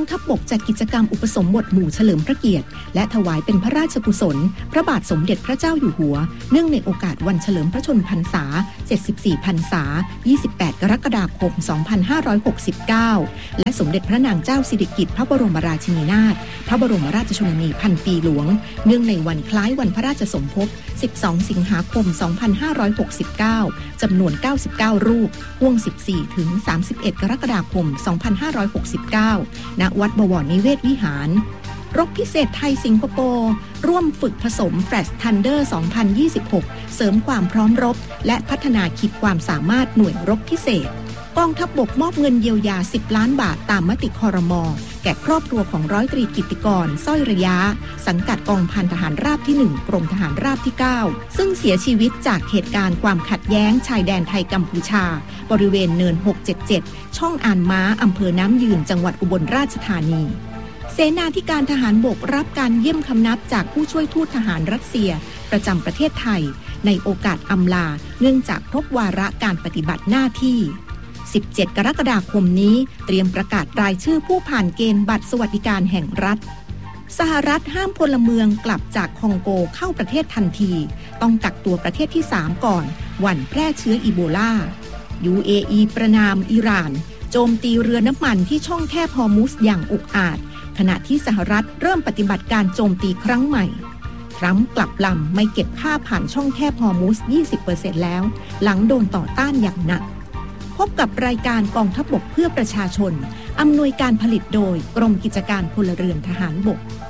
ทัพบกจัดกิจกรรมอุปสมบทหมู่เฉลิมพระเกียรติและถวายเป็นพระราชกุศลพระบาทสมเด็จพระเจ้าอยู่หัวเนื่องในโอกาสวันเฉลิมพระชนมพรรษา74พรรษา28กรกฎาคม2569และสมเด็จพระนางเจ้าสิริกิติ์พระบรมราชินีนาถพระบรมราชชนนีพันปีหลวงเนื่องในวันคล้ายวันพระราชสมภพ12สิงหาคม2569จำนวน99รูปห่วง14ถึง31กรกฎาคม2569ณวัดบวรนิเวศวิหารรบพิเศษไทยสิงคโปร์ร่วมฝึกผสม Flash Thunder 2026เสริมความพร้อมรบและพัฒนาขีดความสามารถหน่วยรบพิเศษกองทัพบกมอบเงินเยียวยา10ล้านบาทตามมติครม.แก่ครอบครัวของร้อยตรีกิตติกรสร้อยระยะสังกัดกองพันทหารราบที่1กรมทหารราบที่9ซึ่งเสียชีวิตจากเหตุการณ์ความขัดแย้งชายแดนไทยกัมพูชาบริเวณเนิน677ช่องอ่านม้าอำเภอน้ำยืนจังหวัดอุบลราชธานีเสนาธิการทหารบกรับการเยี่ยมคำนับจากผู้ช่วยทูตทหารรัสเซียประจำประเทศไทยในโอกาสอำลาเนื่องจากครบวาระการปฏิบัติหน้าที่17กรกฎาคมนี้เตรียมประกาศรายชื่อผู้ผ่านเกณฑ์บัตรสวัสดิการแห่งรัฐสหรัฐห้ามพลเมืองกลับจากคองโกเข้าประเทศทันทีต้องกักตัวประเทศที่3ก่อนหวั่นแพร่เชื้ออีโบลา UAE ประณามอิหร่านโจมตีเรือน้ำมันที่ช่องแคบฮอร์มุซอย่างอุกอาจขณะที่สหรัฐเริ่มปฏิบัติการโจมตีครั้งใหม่ทรัมป์กลับลำไม่เก็บค่าผ่านช่องแคบฮอร์มุซ 20% แล้วหลังโดนต่อต้านอย่างหนักพบกับรายการกองทัพบกเพื่อประชาชนอำนวยการผลิตโดยกรมกิจการพลเรือนทหารบก